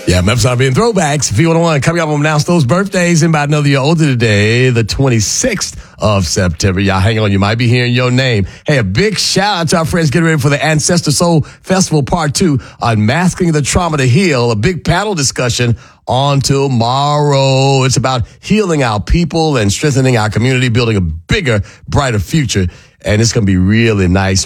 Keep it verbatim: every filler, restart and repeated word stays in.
Yeah, Memphis R and B and Throwbacks. V one oh one coming up, we'll announce those birthdays in about another year older today, the twenty-sixth of September. Y'all hang on, you might be hearing your name. Hey, a big shout out to our friends getting ready for the Ancestor Soul Festival Part two, Unmasking the Trauma to Heal, a big panel discussion on tomorrow. It's about healing our people and strengthening our community, building a bigger, brighter future. And it's going to be really nice.